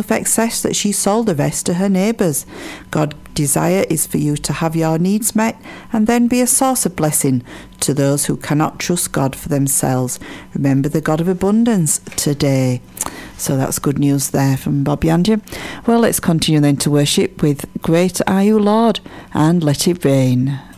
enough excess that she sold the rest to her neighbours. God's desire is for you to have your needs met and then be a source of blessing to those who cannot trust God for themselves. Remember the God of abundance today. So that's good news there from Bobby and you. Well, let's continue then to worship with Great Are You, Lord, and Let It Rain.